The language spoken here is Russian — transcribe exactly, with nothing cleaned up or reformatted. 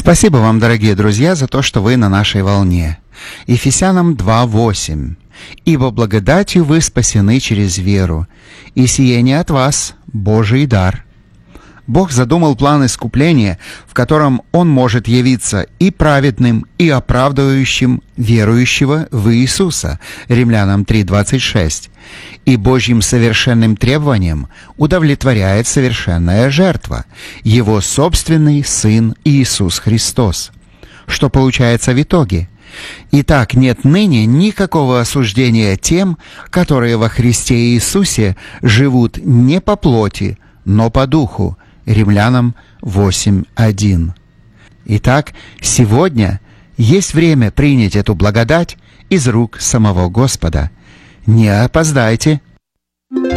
Спасибо вам, дорогие друзья, за то, что вы на нашей волне. Ефесянам два восемь. «Ибо благодатью вы спасены через веру, и сие не от вас, Божий дар». Бог задумал план искупления, в котором Он может явиться и праведным, и оправдывающим верующего в Иисуса. Римлянам три двадцать шесть. И Божьим совершенным требованием удовлетворяет совершенная жертва, Его собственный Сын Иисус Христос. Что получается в итоге? Итак, нет ныне никакого осуждения тем, которые во Христе Иисусе живут не по плоти, но по духу. Римлянам восемь один. Итак, сегодня есть время принять эту благодать из рук самого Господа. Не опоздайте.